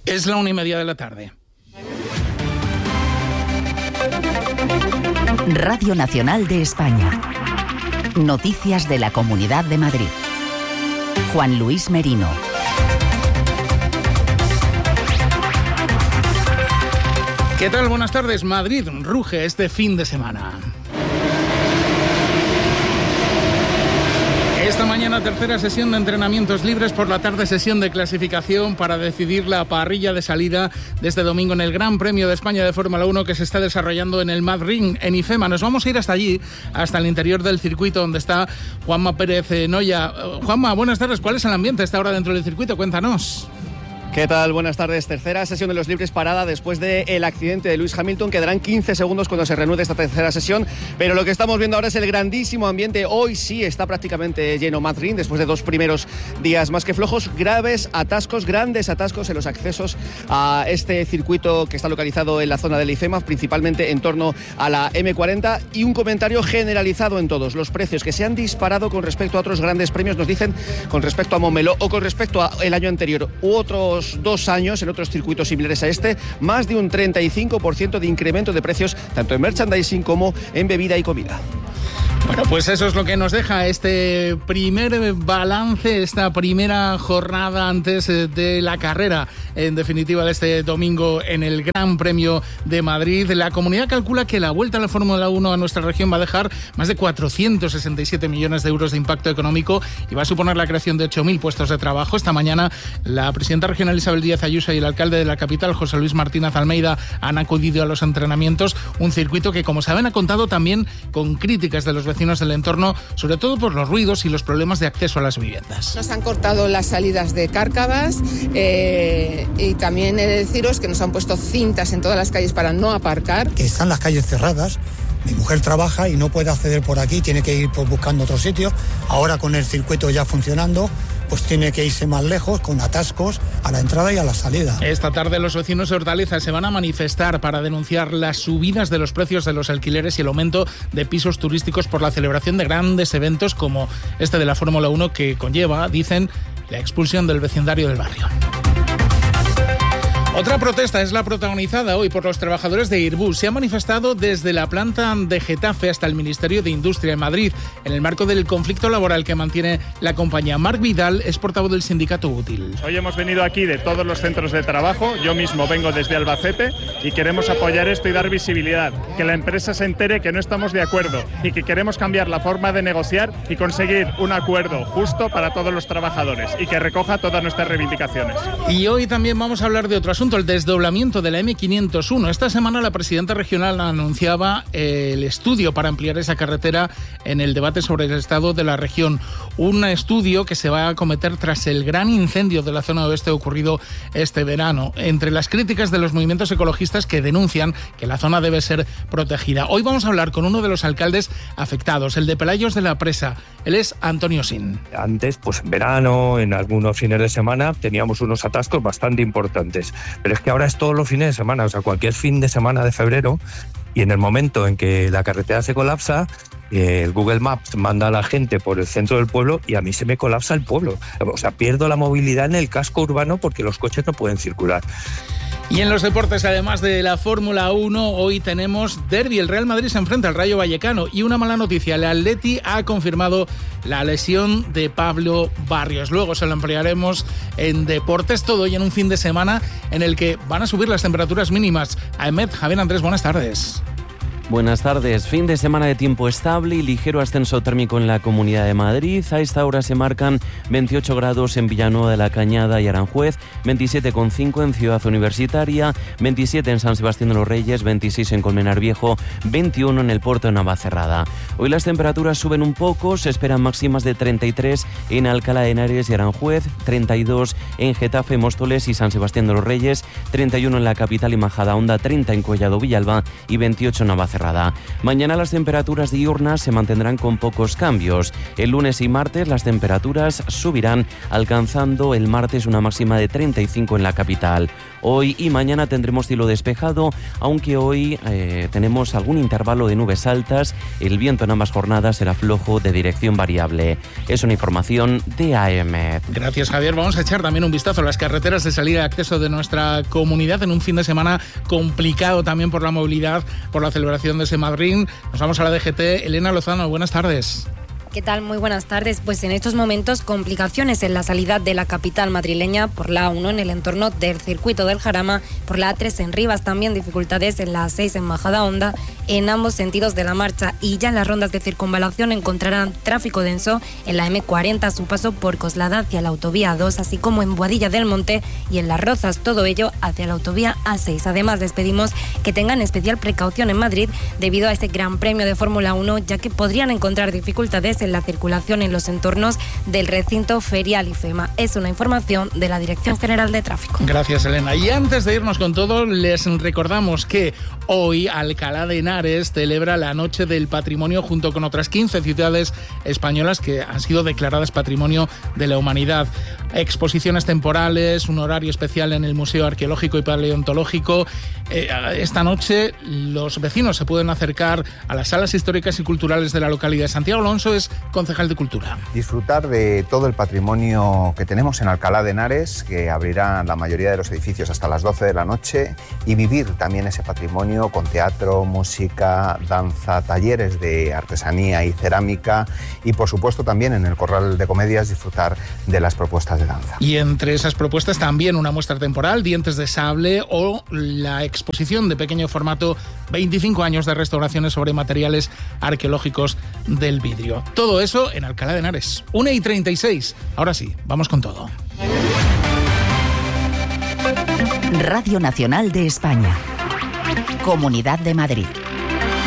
Es la 1:30 de la tarde. Radio Nacional de España. Noticias de la Comunidad de Madrid. Juan Luis Merino. ¿Qué tal? Buenas tardes. Madrid ruge este fin de semana. Esta mañana tercera sesión de entrenamientos libres, por la tarde sesión de clasificación para decidir la parrilla de salida de este domingo en el Gran Premio de España de Fórmula 1 que se está desarrollando en el Mad Ring, en IFEMA. Nos vamos a ir hasta allí, hasta el interior del circuito donde está Juanma Pérez Noya. Juanma, buenas tardes. ¿Cuál es el ambiente a esta hora dentro del circuito? Cuéntanos. ¿Qué tal? Buenas tardes. Tercera sesión de los libres parada después del accidente de Lewis Hamilton. Quedarán 15 segundos cuando se reanude esta tercera sesión, pero lo que estamos viendo ahora es el grandísimo ambiente. Hoy sí está prácticamente lleno Mad Ring después de dos primeros días más que flojos. Graves atascos, grandes atascos en los accesos a este circuito que está localizado en la zona del IFEMA, principalmente en torno a la M40, y un comentario generalizado en todos. Los precios que se han disparado con respecto a otros grandes premios, nos dicen, con respecto a Montmeló o con respecto al año anterior u otros 2 años en otros circuitos similares a este, más de un 35% de incremento de precios tanto en merchandising como en bebida y comida. Bueno, pues eso es lo que nos deja este primer balance, esta primera jornada antes de la carrera, en definitiva, de este domingo en el Gran Premio de Madrid. La comunidad calcula que la vuelta a la Fórmula 1 a nuestra región va a dejar más de 467 millones de euros de impacto económico y va a suponer la creación de 8.000 puestos de trabajo. Esta mañana la presidenta regional Isabel Díaz Ayuso y el alcalde de la capital, José Luis Martínez Almeida, han acudido a los entrenamientos. Un circuito que, como saben, ha contado también con críticas de los vecinos del entorno, sobre todo por los ruidos y los problemas de acceso a las viviendas. Nos han cortado las salidas de Cárcavas y también he de deciros que nos han puesto cintas en todas las calles para no aparcar. Que están las calles cerradas. Mi mujer trabaja y no puede acceder por aquí, tiene que ir buscando otro sitio. Ahora, con el circuito ya funcionando, pues tiene que irse más lejos, con atascos a la entrada y a la salida. Esta tarde los vecinos de Hortaleza se van a manifestar para denunciar las subidas de los precios de los alquileres y el aumento de pisos turísticos por la celebración de grandes eventos como este de la Fórmula 1, que conlleva, dicen, la expulsión del vecindario del barrio. Otra protesta es la protagonizada hoy por los trabajadores de Airbus. Se ha manifestado desde la planta de Getafe hasta el Ministerio de Industria en Madrid, en el marco del conflicto laboral que mantiene la compañía. Marc Vidal es portavoz del sindicato Útil. Hoy hemos venido aquí de todos los centros de trabajo, yo mismo vengo desde Albacete y queremos apoyar esto y dar visibilidad, que la empresa se entere que no estamos de acuerdo y que queremos cambiar la forma de negociar y conseguir un acuerdo justo para todos los trabajadores y que recoja todas nuestras reivindicaciones. Y hoy también vamos a hablar de otro asunto, el desdoblamiento de la M501. Esta semana la presidenta regional anunciaba el estudio para ampliar esa carretera en el debate sobre el estado de la región. Un estudio que se va a acometer tras el gran incendio de la zona oeste ocurrido este verano. Entre las críticas de los movimientos ecologistas que denuncian que la zona debe ser protegida. Hoy vamos a hablar con uno de los alcaldes afectados, el de Pelayos de la Presa. Él es Antonio Sin. Antes, pues en verano, en algunos fines de semana, teníamos unos atascos bastante importantes. Pero es que ahora es todos los fines de semana, o sea, cualquier fin de semana de febrero, y en el momento en que la carretera se colapsa, el Google Maps manda a la gente por el centro del pueblo y a mí se me colapsa el pueblo. O sea, pierdo la movilidad en el casco urbano porque los coches no pueden circular. Y en los deportes, además de la Fórmula 1, hoy tenemos derbi. El Real Madrid se enfrenta al Rayo Vallecano. Y una mala noticia, el Atleti ha confirmado la lesión de Pablo Barrios. Luego se lo ampliaremos en deportes, todo hoy en un fin de semana en el que van a subir las temperaturas mínimas. Ahmed, Javier Andrés, buenas tardes. Buenas tardes. Fin de semana de tiempo estable y ligero ascenso térmico en la Comunidad de Madrid. A esta hora se marcan 28 grados en Villanueva de la Cañada y Aranjuez, 27,5 en Ciudad Universitaria, 27 en San Sebastián de los Reyes, 26 en Colmenar Viejo, 21 en el puerto de Navacerrada. Hoy las temperaturas suben un poco, se esperan máximas de 33 en Alcalá de Henares y Aranjuez, 32 en Getafe, Móstoles y San Sebastián de los Reyes, 31 en la capital y Majadahonda, 30 en Collado Villalba y 28 en Navacerrada. Ponferrada. Mañana las temperaturas diurnas se mantendrán con pocos cambios. El lunes y martes las temperaturas subirán, alcanzando el martes una máxima de 35 en la capital. Hoy y mañana tendremos cielo despejado, aunque hoy tenemos algún intervalo de nubes altas. El viento en ambas jornadas será flojo de dirección variable. Es una información de AEMET. Gracias, Javier. Vamos a echar también un vistazo a las carreteras de salida y acceso de nuestra comunidad en un fin de semana complicado también por la movilidad, por la celebración de Semadrín. Nos vamos a la DGT. Elena Lozano, buenas tardes. ¿Qué tal? Muy buenas tardes. Pues en estos momentos complicaciones en la salida de la capital madrileña por la A1 en el entorno del circuito del Jarama, por la A3 en Rivas, también dificultades en la A6 en Majadahonda, en ambos sentidos de la marcha, y ya en las rondas de circunvalación encontrarán tráfico denso en la M40 a su paso por Coslada hacia la autovía A2, así como en Boadilla del Monte y en Las Rozas, todo ello hacia la autovía A6. Además, les pedimos que tengan especial precaución en Madrid debido a este Gran Premio de Fórmula 1, ya que podrían encontrar dificultades en la circulación en los entornos del recinto ferial IFEMA. Es una información de la Dirección General de Tráfico. Gracias, Elena. Y antes de irnos con todo, les recordamos que hoy Alcalá de Henares celebra la Noche del Patrimonio junto con otras 15 ciudades españolas que han sido declaradas Patrimonio de la Humanidad. Exposiciones temporales, un horario especial en el Museo Arqueológico y Paleontológico. Esta noche los vecinos se pueden acercar a las salas históricas y culturales de la localidad. Santiago Alonso es concejal de Cultura. Disfrutar de todo el patrimonio que tenemos en Alcalá de Henares, que abrirá la mayoría de los edificios hasta las 12 de la noche, y vivir también ese patrimonio con teatro, música, danza, talleres de artesanía y cerámica, y por supuesto también en el Corral de Comedias disfrutar de las propuestas de danza. Y entre esas propuestas también una muestra temporal, Dientes de Sable, o la exposición de pequeño formato 25 años de restauraciones sobre materiales arqueológicos del vidrio. Todo eso en Alcalá de Henares. 1:36. Ahora sí, vamos con todo. Radio Nacional de España. Comunidad de Madrid.